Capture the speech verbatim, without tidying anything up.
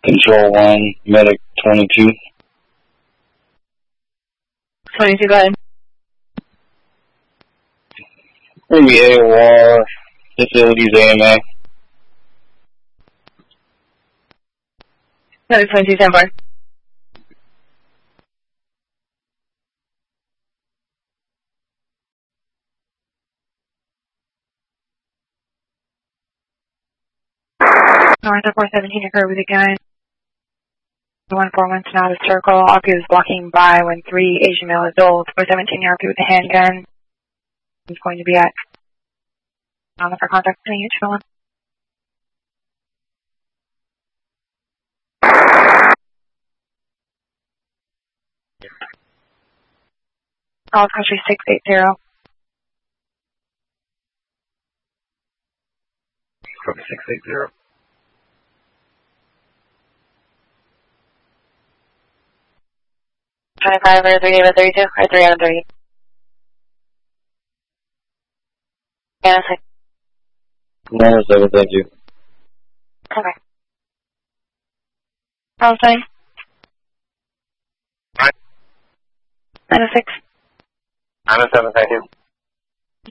Control one, medic twenty-two. twenty-two, go ahead. three A O R, facilities A M A. Medic twenty-two, stand by. North of four seventeen, occurred with a gun. one four one, Sonata Circle. R P was blocking by when three Asian male adults. four seventeen, R P with a handgun. He's going to be at on the for contact. Any each one. All country six eight zero. Copy six eight zero. twenty-five or three out of thirty-two, or three out of thirty. Yeah, that's it. nine oh seven, thank you. Okay. Palestine? Right. nine oh six. nine oh seven, thank you.